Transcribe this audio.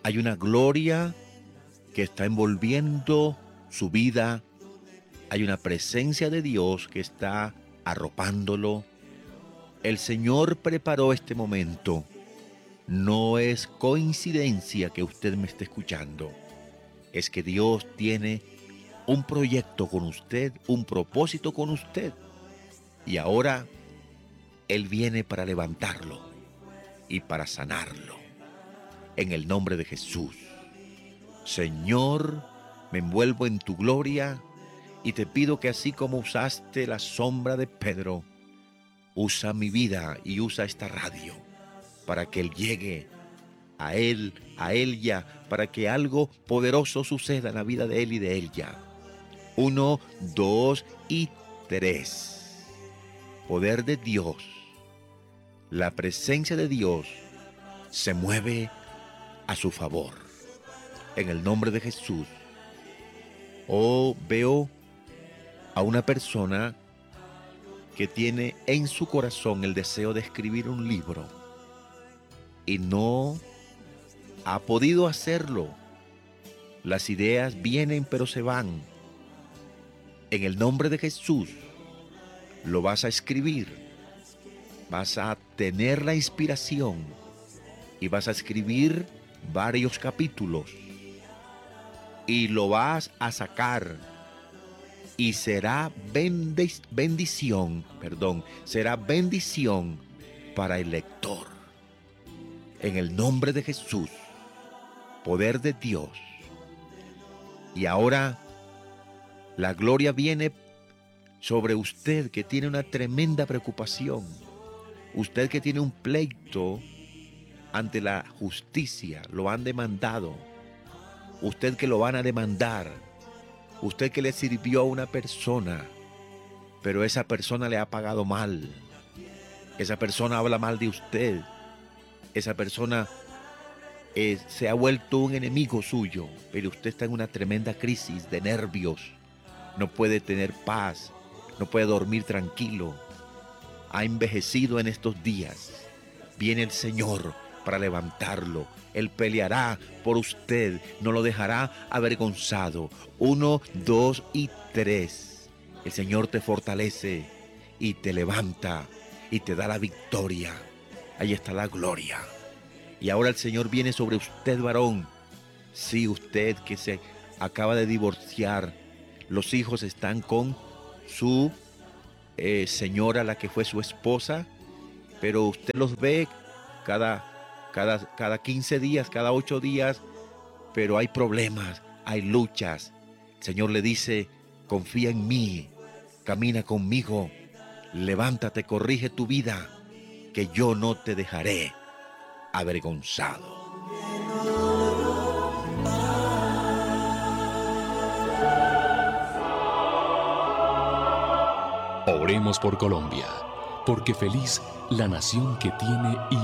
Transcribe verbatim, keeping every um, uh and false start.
Hay una gloria que está envolviendo su vida. Hay una presencia de Dios que está arropándolo. El Señor preparó este momento. No es coincidencia que usted me esté escuchando. Es que Dios tiene un proyecto con usted, un propósito con usted. Y ahora Él viene para levantarlo y para sanarlo. En el nombre de Jesús. Señor, me envuelvo en tu gloria y te pido que así como usaste la sombra de Pedro, usa mi vida y usa esta radio para que Él llegue a él, a ella, para que algo poderoso suceda en la vida de él y de ella. Uno, dos y tres. Poder de Dios. La presencia de Dios se mueve a su favor. En el nombre de Jesús. Oh, veo a una persona que tiene en su corazón el deseo de escribir un libro y no ha podido hacerlo. Las ideas vienen pero se van. En el nombre de Jesús lo vas a escribir. Vas a tener la inspiración y vas a escribir varios capítulos y lo vas a sacar y será bendic- bendición, perdón, será bendición para el lector. En el nombre de Jesús. Poder de Dios. Y ahora la gloria viene sobre usted que tiene una tremenda preocupación. Usted que tiene un pleito ante la justicia, lo han demandado. Usted que lo van a demandar. Usted que le sirvió a una persona, pero esa persona le ha pagado mal. Esa persona habla mal de usted. Esa persona Eh, se ha vuelto un enemigo suyo, pero usted está en una tremenda crisis de nervios. No puede tener paz, no puede dormir tranquilo. Ha envejecido en estos días. Viene el Señor para levantarlo. Él peleará por usted, no lo dejará avergonzado. Uno, dos y tres. El Señor te fortalece y te levanta y te da la victoria. Ahí está la gloria. Y ahora el Señor viene sobre usted, varón. Sí, usted que se acaba de divorciar. Los hijos están con su eh, señora, la que fue su esposa. Pero usted los ve cada, cada, cada quince días, cada ocho días. Pero hay problemas, hay luchas. El Señor le dice, confía en mí, camina conmigo. Levántate, corrige tu vida, que yo no te dejaré avergonzado. Oremos por Colombia, porque feliz la nación que tiene y